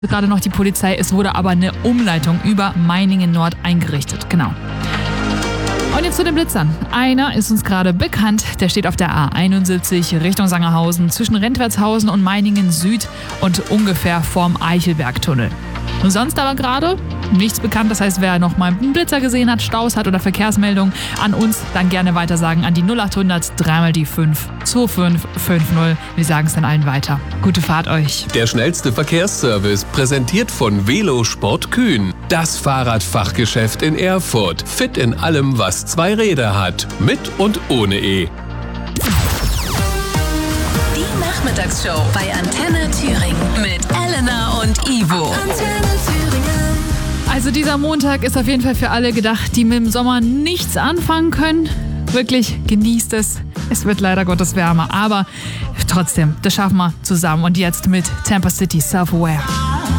gerade noch die Polizei. Es wurde aber eine Umleitung über Meiningen Nord eingerichtet. Genau. Und jetzt zu den Blitzern. Einer ist uns gerade bekannt. Der steht auf der A71 Richtung Sangerhausen zwischen Rentwertshausen und Meiningen Süd und ungefähr vorm Eichelbergtunnel. Und sonst aber gerade nichts bekannt. Das heißt, wer noch mal einen Blitzer gesehen hat, Staus hat oder Verkehrsmeldungen an uns, dann gerne weitersagen an die 0800 3 die 5 2550. Wir sagen es dann allen weiter. Gute Fahrt euch. Der schnellste Verkehrsservice, präsentiert von Velosport Kühn. Das Fahrradfachgeschäft in Erfurt. Fit in allem, was zwei Räder hat. Mit und ohne E. Die Nachmittagsshow bei Antenne Thüringen mit Elena und Ivo. Also dieser Montag ist auf jeden Fall für alle gedacht, die mit dem Sommer nichts anfangen können. Wirklich, genießt es. Es wird leider Gottes wärmer, aber trotzdem, das schaffen wir zusammen. Und jetzt mit Tampa City Self-Aware.